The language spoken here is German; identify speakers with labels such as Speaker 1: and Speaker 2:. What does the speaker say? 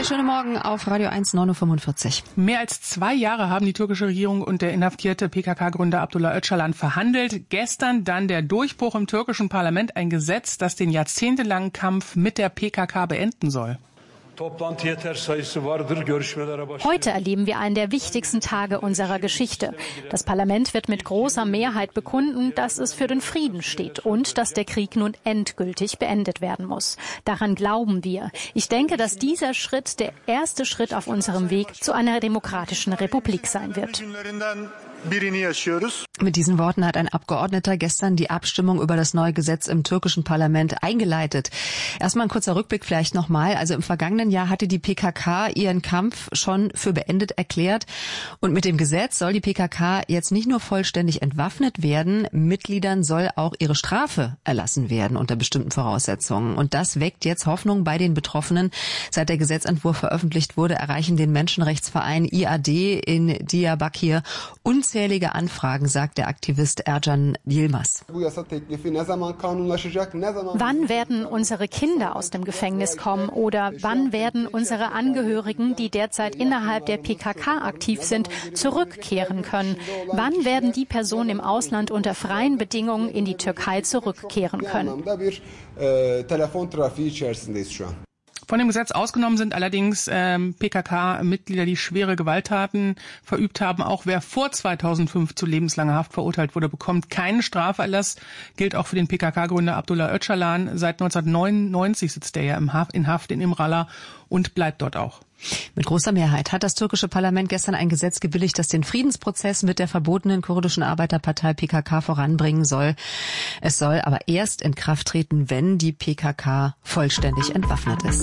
Speaker 1: Der schöne Morgen auf Radio 1, 9.45 Uhr.
Speaker 2: Mehr als 2 Jahre haben die türkische Regierung und der inhaftierte PKK-Gründer Abdullah Öcalan verhandelt. Gestern dann der Durchbruch im türkischen Parlament, ein Gesetz, das den jahrzehntelangen Kampf mit der PKK beenden soll.
Speaker 3: Heute erleben wir einen der wichtigsten Tage unserer Geschichte. Das Parlament wird mit großer Mehrheit bekunden, dass es für den Frieden steht und dass der Krieg nun endgültig beendet werden muss. Daran glauben wir. Ich denke, dass dieser Schritt der erste Schritt auf unserem Weg zu einer demokratischen Republik sein wird.
Speaker 1: Mit diesen Worten hat ein Abgeordneter gestern die Abstimmung über das neue Gesetz im türkischen Parlament eingeleitet. Erstmal ein kurzer Rückblick vielleicht nochmal. Also im vergangenen Jahr hatte die PKK ihren Kampf schon für beendet erklärt. Und mit dem Gesetz soll die PKK jetzt nicht nur vollständig entwaffnet werden, Mitgliedern soll auch ihre Strafe erlassen werden unter bestimmten Voraussetzungen. Und das weckt jetzt Hoffnung bei den Betroffenen. Seit der Gesetzentwurf veröffentlicht wurde, erreichen den Menschenrechtsverein IAD in Diyarbakir unzählige Anfragen, sagt der Aktivist Ercan Yilmaz.
Speaker 3: Wann werden unsere Kinder aus dem Gefängnis kommen oder wann werden unsere Angehörigen, die derzeit innerhalb der PKK aktiv sind, zurückkehren können? Wann werden die Personen im Ausland unter freien Bedingungen in die Türkei zurückkehren können?
Speaker 2: Von dem Gesetz ausgenommen sind allerdings PKK-Mitglieder, die schwere Gewalttaten verübt haben. Auch wer vor 2005 zu lebenslanger Haft verurteilt wurde, bekommt keinen Straferlass. Gilt auch für den PKK-Gründer Abdullah Öcalan. Seit 1999 sitzt er ja in Haft in İmralı und bleibt dort auch.
Speaker 1: Mit großer Mehrheit hat das türkische Parlament gestern ein Gesetz gebilligt, das den Friedensprozess mit der verbotenen kurdischen Arbeiterpartei PKK voranbringen soll. Es soll aber erst in Kraft treten, wenn die PKK vollständig entwaffnet ist.